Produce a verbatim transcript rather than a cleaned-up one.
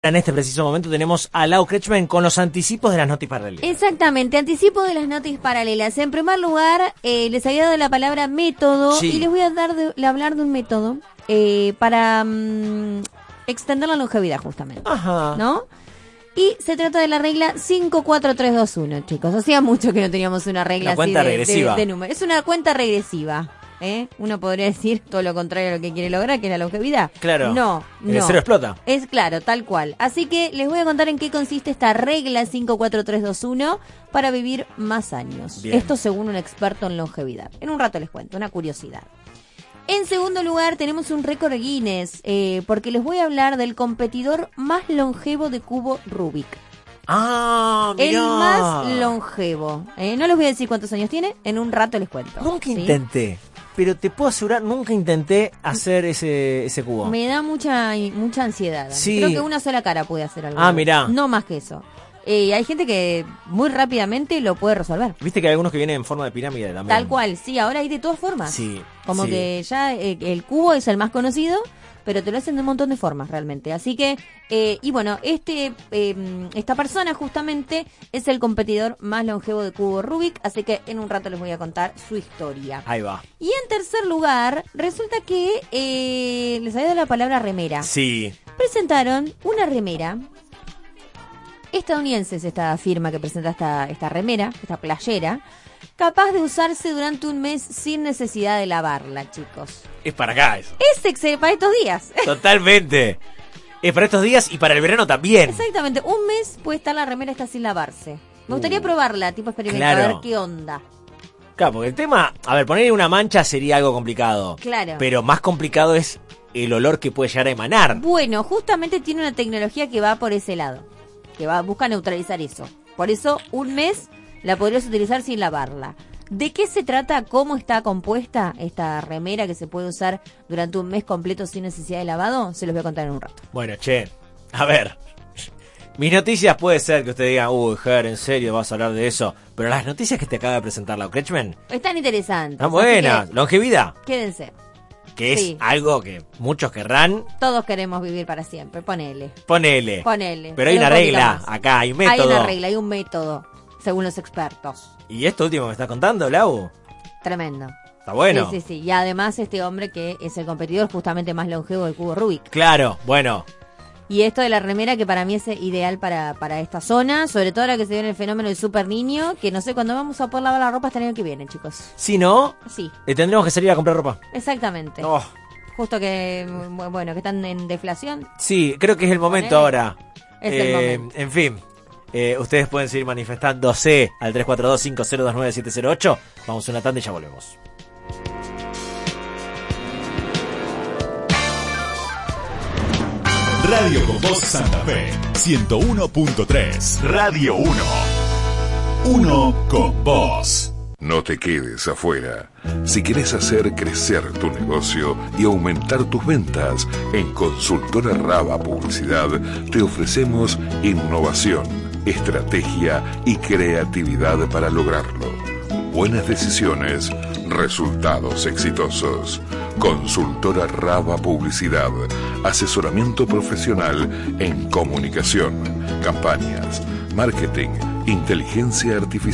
En este preciso momento tenemos a Lau Kretschmann con los anticipos de las noticias paralelas. Exactamente, anticipo de las noticias paralelas. En primer lugar, eh, les había dado la palabra método sí. y les voy a dar de, hablar de un método eh, para um, extender la longevidad justamente. Ajá. ¿No? Y se trata de la regla cinco cuatro tres dos uno, chicos. Hacía mucho que no teníamos una regla una así cuenta de, regresiva. De, de número. Es una cuenta regresiva. ¿Eh? Uno podría decir todo lo contrario a lo que quiere lograr, que es la longevidad. Claro. No, no. El cero explota. Es claro, tal cual. Así que les voy a contar en qué consiste esta regla cinco cuatro tres dos uno para vivir más años. Bien. Esto según un experto en longevidad. En un rato les cuento, una curiosidad. En segundo lugar, tenemos un récord Guinness, eh, porque les voy a hablar del competidor más longevo de cubo Rubik. Ah, mirá. El más longevo. Eh, no les voy a decir cuántos años tiene, en un rato les cuento. Nunca ¿sí? intenté. Pero te puedo asegurar, nunca intenté hacer ese ese cubo. Me da mucha mucha ansiedad. Sí. Creo que una sola cara puede hacer algo. Ah, mirá. No más que eso. Eh, hay gente que muy rápidamente lo puede resolver. Viste que hay algunos que vienen en forma de pirámide también. Tal cual, sí, ahora hay de todas formas. Sí. Como sí. que ya eh, el cubo es el más conocido, pero te lo hacen de un montón de formas realmente. Así que, eh, y bueno, este eh, esta persona justamente es el competidor más longevo de cubo Rubik, así que en un rato les voy a contar su historia. Ahí va. Y en tercer lugar, resulta que eh, les había dado la palabra remera. Sí. Presentaron una remera. Estadounidense es esta firma que presenta esta, esta remera, esta playera, capaz de usarse durante un mes sin necesidad de lavarla, chicos. Es para acá eso. Es ex- para estos días. Totalmente. Es para estos días y para el verano también. Exactamente. Un mes puede estar la remera esta sin lavarse. Me gustaría uh, probarla, tipo experimentar, claro. a ver qué onda. Claro, porque el tema, a ver, poner una mancha sería algo complicado. Claro. Pero más complicado es el olor que puede llegar a emanar. Bueno, justamente tiene una tecnología que va por ese lado. Que va busca neutralizar eso. Por eso, un mes la podrías utilizar sin lavarla. ¿De qué se trata? ¿Cómo está compuesta esta remera que se puede usar durante un mes completo sin necesidad de lavado? Se los voy a contar en un rato. Bueno, che, a ver. Mis noticias puede ser que usted diga, uy, Ger, ¿en serio vas a hablar de eso? Pero las noticias que te acaba de presentar Lau Kretschmann están interesantes. Están buenas. Longevidad. Quédense. Que es sí. algo que muchos querrán. Todos queremos vivir para siempre, ponele. Ponele. Ponele. Pero hay una regla acá, hay un método. Hay una regla, hay un método, según los expertos. ¿Y esto último me estás contando, Lau? Tremendo. Está bueno. Sí, sí, sí. Y además este hombre que es el competidor justamente más longevo del cubo Rubik. Claro, bueno. Y esto de la remera que para mí es ideal para, para esta zona, sobre todo ahora que se viene el fenómeno del super niño, que no sé cuándo vamos a poder lavar la ropa hasta el año que viene, chicos. Si no, sí. Eh, tendremos que salir a comprar ropa. Exactamente. Oh. Justo que, bueno, que están en deflación. Sí, creo que es el momento Ponele. ahora. Es eh, el momento. En fin, eh, ustedes pueden seguir manifestándose al tres cuatro dos, cinco cero dos nueve, siete cero ocho. Vamos a una tanda y ya volvemos. Radio con Voz Santa Fe, ciento uno punto tres. Radio uno. Uno con vos. No te quedes afuera. Si querés hacer crecer tu negocio y aumentar tus ventas, en Consultora Raba Publicidad te ofrecemos innovación, estrategia y creatividad para lograrlo. Buenas decisiones, resultados exitosos. Consultora Raba Publicidad, asesoramiento profesional en comunicación, campañas, marketing, inteligencia artificial.